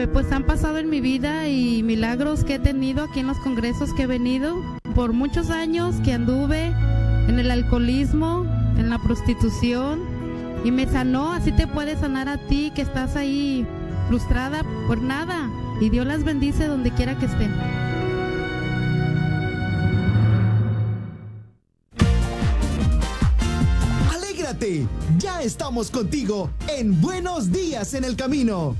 Pues han pasado en mi vida y milagros que he tenido aquí en los congresos que he venido. Por muchos años que anduve en el alcoholismo, en la prostitución, y me sanó. Así te puede sanar a ti que estás ahí frustrada por nada. Y Dios las bendice donde quiera que estén. ¡Alégrate! Ya estamos contigo en Buenos Días en el Camino.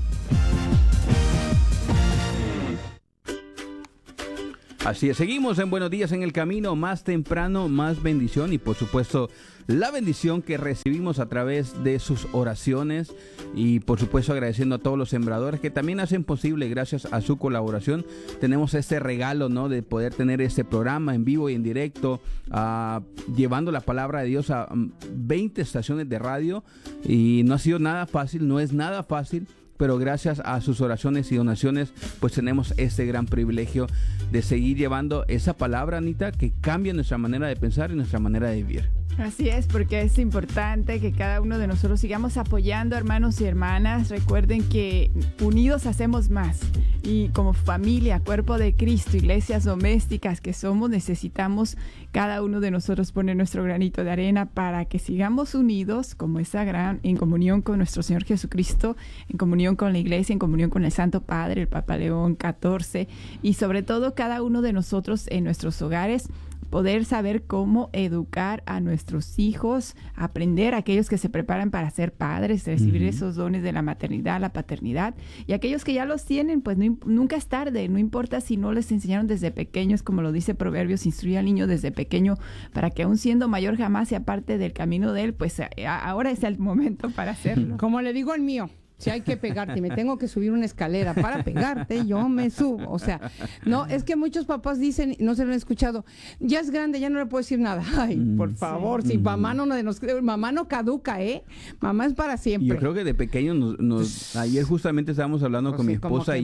Así es, seguimos en Buenos Días en el Camino, más temprano, más bendición y por supuesto la bendición que recibimos a través de sus oraciones y por supuesto agradeciendo a todos los sembradores que también hacen posible, gracias a su colaboración, tenemos este regalo, ¿no?, de poder tener este programa en vivo y en directo, llevando la palabra de Dios a 20 estaciones de radio y no ha sido nada fácil, no es nada fácil. Pero gracias a sus oraciones y donaciones, pues tenemos este gran privilegio de seguir llevando esa palabra, Anita, que cambia nuestra manera de pensar y nuestra manera de vivir. Así es, porque es importante que cada uno de nosotros sigamos apoyando, hermanos y hermanas. Recuerden que unidos hacemos más. Y como familia, cuerpo de Cristo, iglesias domésticas que somos, necesitamos cada uno de nosotros poner nuestro granito de arena para que sigamos unidos como esa gran, en comunión con nuestro Señor Jesucristo, en comunión con la iglesia, en comunión con el Santo Padre, el Papa León XIV, y sobre todo cada uno de nosotros en nuestros hogares, poder saber cómo educar a nuestros hijos, aprender a aquellos que se preparan para ser padres, recibir esos dones de la maternidad, la paternidad, y aquellos que ya los tienen, pues nunca es tarde, no importa si no les enseñaron desde pequeños, como lo dice Proverbios, instruye al niño desde pequeño para que aún siendo mayor jamás se aparte del camino de él, pues ahora es el momento para hacerlo. Como le digo al mío. Si hay que pegarte, me tengo que subir una escalera para pegarte, yo me subo. O sea, no, es que muchos papás dicen, no se lo han escuchado, ya es grande, ya no le puedo decir nada. Ay, por favor, si mamá no caduca, mamá es para siempre. Yo creo que de pequeños ayer justamente estábamos hablando con mi esposa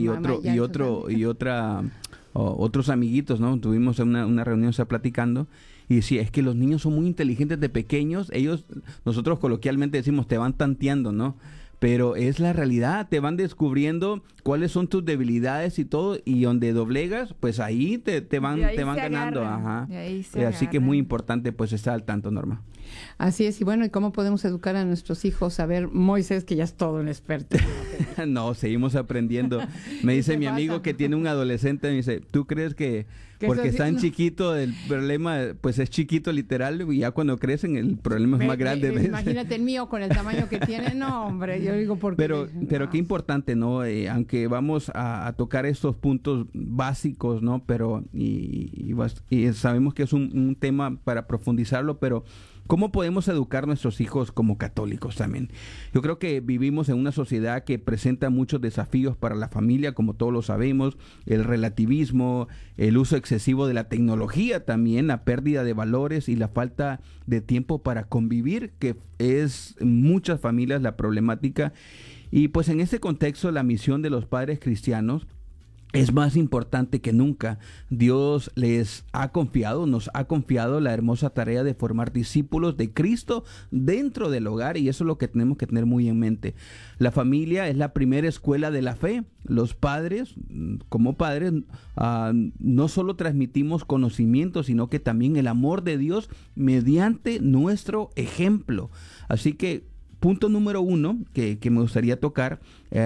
otros amiguitos, ¿no? Tuvimos una reunión, está platicando. Y decía, es que los niños son muy inteligentes de pequeños. Nosotros coloquialmente decimos, te van tanteando, ¿no? Pero es la realidad, te van descubriendo cuáles son tus debilidades y todo, y donde doblegas, pues ahí te van ganando. Ajá. Así que es muy importante pues estar al tanto, Norma. Así es, y bueno, ¿y cómo podemos educar a nuestros hijos? A ver, Moisés, que ya es todo un experto. No, seguimos aprendiendo. Me dice mi amigo que tiene un adolescente, me dice, ¿tú crees que porque están chiquitos el problema, pues es chiquito literal, y ya cuando crecen el problema es más grande? Imagínate el mío con el tamaño que tiene, no, hombre, yo digo porque... Pero qué importante, ¿no? Aunque vamos a tocar estos puntos básicos, ¿no? Pero, y sabemos que es un tema para profundizarlo, pero ¿cómo podemos educar a nuestros hijos como católicos también? Yo creo que vivimos en una sociedad que presenta muchos desafíos para la familia, como todos lo sabemos, el relativismo, el uso excesivo de la tecnología también, la pérdida de valores y la falta de tiempo para convivir, que es en muchas familias la problemática. Y pues en este contexto, la misión de los padres cristianos es más importante que nunca. Dios nos ha confiado la hermosa tarea de formar discípulos de Cristo dentro del hogar, y eso es lo que tenemos que tener muy en mente. La familia es la primera escuela de la fe. Los padres, como padres, no solo transmitimos conocimiento, sino que también el amor de Dios mediante nuestro ejemplo. Así que punto número 1 que me gustaría tocar,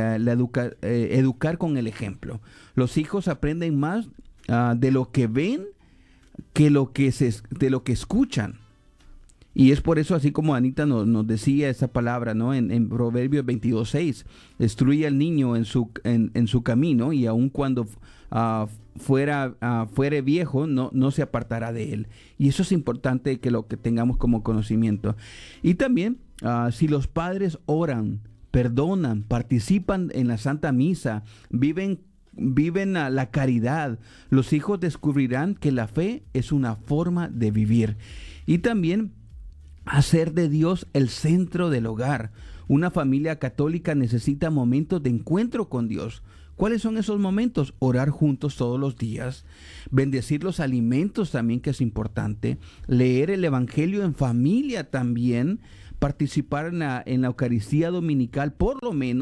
educar con el ejemplo. Los hijos aprenden más de lo que ven que de lo que escuchan. Y es por eso, así como Anita nos decía esa palabra, ¿no? En Proverbios 22:6, instruye al niño en su camino, y aun cuando fuere viejo, no se apartará de él. Y eso es importante, que lo que tengamos como conocimiento. Y también, si los padres oran, perdonan, participan en la Santa Misa, viven a la caridad, los hijos descubrirán que la fe es una forma de vivir. Y también hacer de Dios el centro del hogar. Una familia católica necesita momentos de encuentro con Dios. ¿Cuáles son esos momentos? Orar juntos todos los días, bendecir los alimentos también, que es importante, leer el Evangelio en familia también, participar en la Eucaristía dominical por lo menos